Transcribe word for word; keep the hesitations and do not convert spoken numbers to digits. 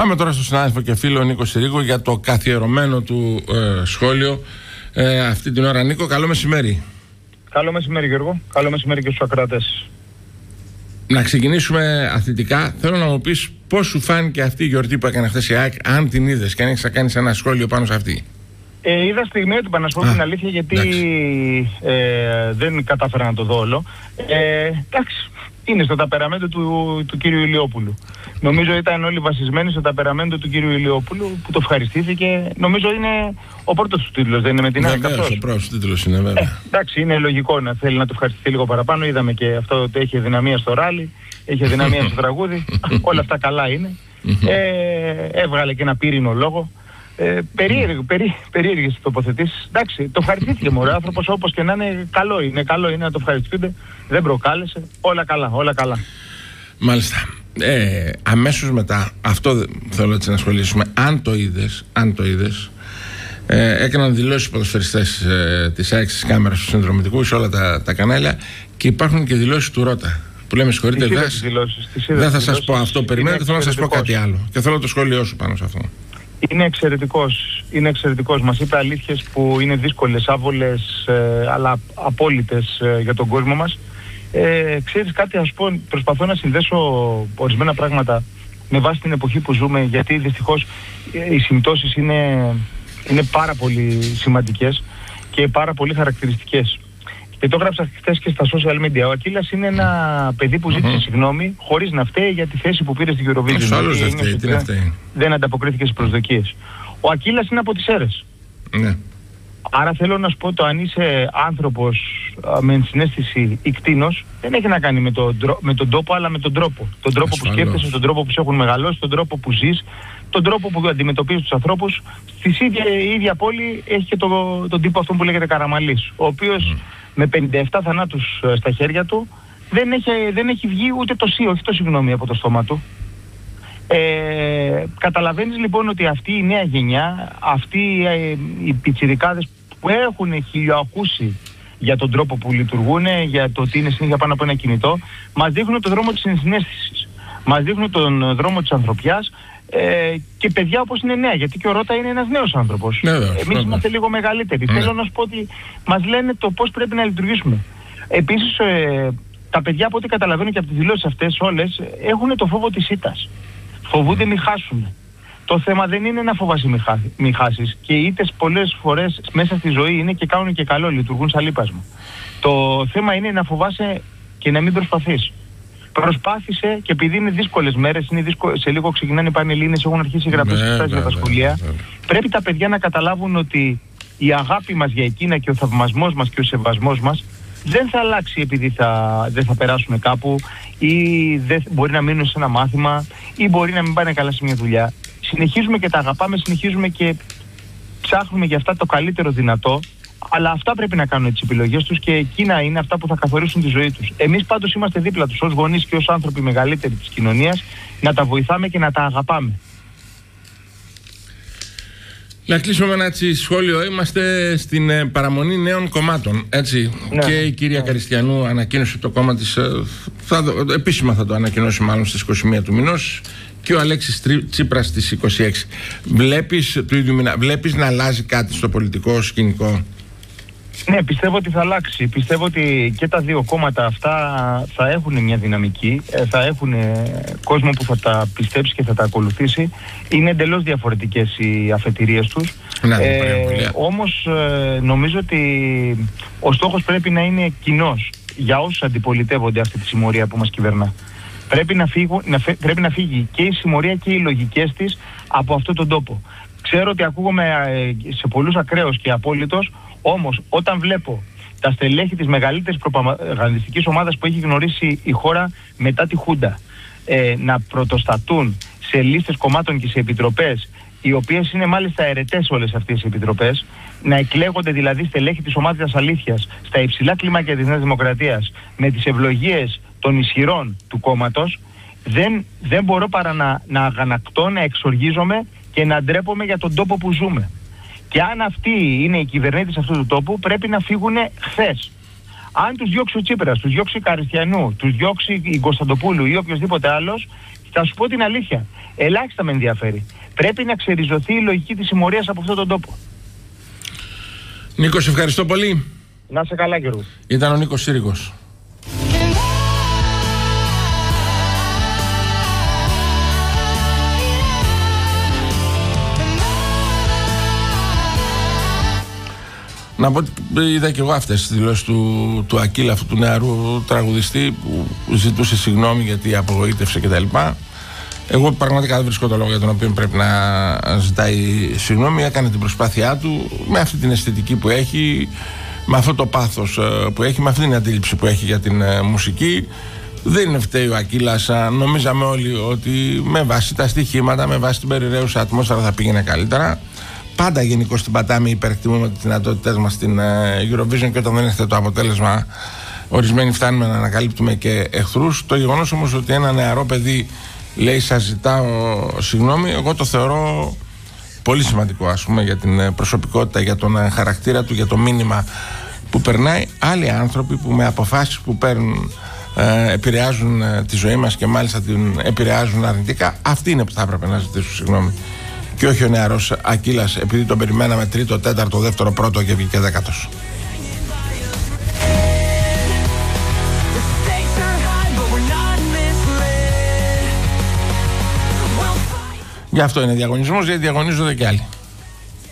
Πάμε τώρα στον συνάδελφο και φίλο Νίκο Συρίγο για το καθιερωμένο του ε, σχόλιο ε, αυτή την ώρα. Νίκο, καλό μεσημέρι. Καλό μεσημέρι, Γιώργο. Καλό μεσημέρι και στους ακροατές. Να ξεκινήσουμε αθλητικά. Θέλω να μου πεις πώς σου φάνηκε αυτή η γιορτή που έκανε χθες η ΑΕΚ, αν την είδες και αν έχεις να κάνεις ένα σχόλιο πάνω σε αυτή. Ε, είδα στιγμιότυπα, να σου πω την αλήθεια, γιατί ε, δεν κατάφερα να το δω όλο. Ε, εντάξει, είναι στο ταπεραμέντο του, του κύριου Ηλιόπουλου. Νομίζω ήταν όλοι βασισμένοι στο ταπεραμέντο του κύριου Ηλιόπουλου, που το ευχαριστήθηκε. Νομίζω είναι ο πρώτος του τίτλος, δεν είναι με την ΑΕΚ αυτός? Ο πρώτος τίτλος είναι, βέβαια. Ε, εντάξει, είναι λογικό να θέλει να το ευχαριστηθεί λίγο παραπάνω. Είδαμε και αυτό ότι έχει δυναμία στο ράλι, έχει δυναμία στο τραγούδι. Όλα αυτά καλά είναι. ε, έβγαλε και ένα πύρινο λόγο. Ε, περίεργο, περί, περίεργες τοποθετήσεις. Εντάξει, το ευχαριστήθηκε μωρέ, ο άνθρωπος, όπως και να είναι, καλό είναι, καλό είναι να το ευχαριστούνται. Δεν προκάλεσε, όλα καλά, όλα καλά. Μάλιστα. Ε, αμέσως μετά, αυτό θέλω έτσι να ασχολήσουμε. Αν το είδες, αν το είδες, ε, έκαναν δηλώσεις οι ποδοσφαιριστές ε, της ΑΕΚ στις κάμερες του συνδρομητικού σε όλα τα, τα κανάλια, και υπάρχουν και δηλώσεις του Ρώτα που λέμε συγχωρείτε, δεν θα σας πω αυτό, περιμένετε, θέλω να σας πω κάτι άλλο και θέλω το σχόλιο σου πάνω σε αυτό. Είναι εξαιρετικός, είναι εξαιρετικός. Μας είπε αλήθειες που είναι δύσκολες, άβολες, ε, αλλά απόλυτες ε, για τον κόσμο μας. Ε, ξέρεις κάτι, ας πω, προσπαθώ να συνδέσω ορισμένα πράγματα με βάση την εποχή που ζούμε, γιατί δυστυχώς ε, οι συμπτώσεις είναι, είναι πάρα πολύ σημαντικές και πάρα πολύ χαρακτηριστικές. Και το έγραψα χθες και στα social media. Ο Ακύλας είναι ένα παιδί που ζήτησε mm-hmm. συγγνώμη χωρίς να φταίει για τη θέση που πήρε στην Eurovision. Άλλος δεν φταίει, τι να φταίει. Δεν ανταποκρίθηκε στις προσδοκίες. Ο Ακύλας είναι από τις Σέρρες. Ναι. Άρα θέλω να σου πω, το αν είσαι άνθρωπος με ενσυναίσθηση ή κτήνος, δεν έχει να κάνει με τον, με τον τόπο, αλλά με τον τρόπο. Τον τρόπο Ασφαλώς. που σκέφτεσαι, τον τρόπο που σε έχουν μεγαλώσει, τον τρόπο που ζεις, τον τρόπο που αντιμετωπίζεις τους ανθρώπους. Στη ίδια, η ίδια πόλη έχει και το, τον τύπο αυτό που λέγεται Καραμαλής, ο οποίος mm. με πενήντα επτά θανάτους στα χέρια του δεν έχει, δεν έχει βγει ούτε το σύ, όχι το συγγνώμη από το στόμα του. Ε, καταλαβαίνεις λοιπόν ότι αυτή η νέα γενιά, αυτοί ε, οι πιτσιρικάδες που έχουν χιλιοακούσει για τον τρόπο που λειτουργούν, για το ότι είναι συνήθεια πάνω από ένα κινητό, μας δείχνουν τον δρόμο της ενσυναίσθησης, μας δείχνουν τον δρόμο της ανθρωπιάς, ε, και παιδιά όπως είναι νέα, γιατί και ο Ρώτα είναι ένας νέος άνθρωπος. Ναι, εμείς είμαστε λίγο μεγαλύτεροι. Ναι. Θέλω να σου πω ότι μας λένε το πώς πρέπει να λειτουργήσουμε. Επίσης ε, τα παιδιά, από ό,τι καταλαβαίνω και από τις δηλώσεις αυτές όλες, έχουν το φόβο της ήττας. Φοβούνται μη χάσουν. Το θέμα δεν είναι να φοβάσαι μη, χά, μη χάσεις. Και οι ήττες πολλές φορές μέσα στη ζωή είναι και κάνουν και καλό, λειτουργούν σαν λείπασμα. Το θέμα είναι να φοβάσαι και να μην προσπαθείς. Προσπάθησε, και επειδή είναι δύσκολες μέρες, είναι δύσκολες, σε λίγο ξεκινάνε οι πανελλήνες, έχουν αρχίσει οι γραπτές εξετάσεις για τα σχολεία. Ναι, ναι. Πρέπει τα παιδιά να καταλάβουν ότι η αγάπη μας για εκείνα και ο θαυμασμός μας και ο σεβασμός μας δεν θα αλλάξει επειδή θα, δεν θα περάσουν κάπου, ή δεν, μπορεί να μείνουν σε ένα μάθημα, ή μπορεί να μην πάνε καλά σε μια δουλειά. Συνεχίζουμε και τα αγαπάμε, συνεχίζουμε και ψάχνουμε για αυτά το καλύτερο δυνατό, αλλά αυτά πρέπει να κάνουν τις επιλογές τους και εκείνα είναι αυτά που θα καθορίσουν τη ζωή τους. Εμείς πάντως είμαστε δίπλα τους ως γονείς και ως άνθρωποι μεγαλύτεροι της κοινωνίας, να τα βοηθάμε και να τα αγαπάμε. Να κλείσουμε με ένα έτσι σχόλιο. Είμαστε στην ε, παραμονή νέων κομμάτων, έτσι. Ναι, και η κυρία ναι. Καριστιανού ανακοίνωσε το κόμμα της, ε, θα, επίσημα θα το ανακοινώσει μάλλον στις είκοσι μία του μηνός, και ο Αλέξης Τσίπρας στις είκοσι έξι. Βλέπεις, του ίδιου μήνα, βλέπεις να αλλάζει κάτι στο πολιτικό σκηνικό? Ναι, πιστεύω ότι θα αλλάξει. Πιστεύω ότι και τα δύο κόμματα αυτά θα έχουν μια δυναμική, θα έχουν κόσμο που θα τα πιστέψει και θα τα ακολουθήσει. Είναι εντελώς διαφορετικές οι αφετηρίες τους. Ναι, ε, όμως ε, νομίζω ότι ο στόχος πρέπει να είναι κοινός για όσους αντιπολιτεύονται αυτή τη συμμορία που μας κυβερνά. Πρέπει να, φύγω, να, φε, πρέπει να φύγει και η συμμορία και οι λογικές της από αυτόν τον τόπο. Ξέρω ότι ακούγομαι ε, σε πολλούς ακραίος και απόλυτος, όμως όταν βλέπω τα στελέχη της μεγαλύτερης προπαγανδιστικής ομάδας που έχει γνωρίσει η χώρα μετά τη Χούντα ε, να πρωτοστατούν σε λίστες κομμάτων και σε επιτροπές, οι οποίες είναι μάλιστα αιρετές όλες αυτές οι επιτροπές, να εκλέγονται δηλαδή στελέχη της ομάδας αλήθειας στα υψηλά κλιμάκια της Νέας Δημοκρατίας με τις ευλογίες των ισχυρών του κόμματος, δεν, δεν μπορώ παρά να, να αγανακτώ, να εξοργίζομαι και να ντρέπομαι για τον τόπο που ζούμε. Και αν αυτοί είναι οι κυβερνήτες αυτού του τόπου, πρέπει να φύγουν χθες. Αν τους διώξει ο Τσίπρας, τους διώξει η Καριστιανού, τους διώξει η Κωνσταντοπούλου ή οποιοδήποτε άλλος, θα σου πω την αλήθεια. Ελάχιστα με ενδιαφέρει. Πρέπει να ξεριζωθεί η λογική της συμμορίας από αυτόν τον τόπο. Νίκο, σε ευχαριστώ πολύ. Να σε καλά, Γιώργο. Ήταν ο Νίκος Σύριγος. Να πω ότι είδα και εγώ αυτές τις δηλώσεις του, του Ακύλα, αυτού του νεαρού τραγουδιστή που ζητούσε συγγνώμη γιατί απογοήτευσε κτλ. Εγώ πραγματικά δεν βρίσκω το λόγο για τον οποίο πρέπει να ζητάει συγγνώμη. Έκανε την προσπάθειά του με αυτή την αισθητική που έχει, με αυτό το πάθος που έχει, με αυτή την αντίληψη που έχει για την μουσική. Δεν είναι φταίει ο Ακύλας. Νομίζαμε όλοι ότι με βάση τα στοιχήματα, με βάση την περιραίουσα ατμόσφαιρα θα πήγαινε καλύτερα. Πάντα γενικώς την πατάμε, υπερεκτιμούμε τις δυνατότητες μας στην Eurovision και όταν δεν έχετε το αποτέλεσμα, ορισμένοι φτάνουμε να ανακαλύπτουμε και εχθρούς. Το γεγονός όμως ότι ένα νεαρό παιδί λέει σας ζητάω συγγνώμη, εγώ το θεωρώ πολύ σημαντικό, ας πούμε, για την προσωπικότητα, για τον χαρακτήρα του, για το μήνυμα που περνάει. Άλλοι άνθρωποι που με αποφάσεις που παίρνουν ε, επηρεάζουν ε, τη ζωή μας και μάλιστα την επηρεάζουν αρνητικά, αυτοί είναι που θα έπρεπε να ζητήσουν συγγνώμη. Και όχι ο νεαρός Ακύλας, επειδή τον περιμέναμε τρίτο, τέταρτο, δεύτερο, πρώτο και βγήκε δέκατος. Γι' αυτό είναι διαγωνισμός, γιατί διαγωνίζονται και άλλοι.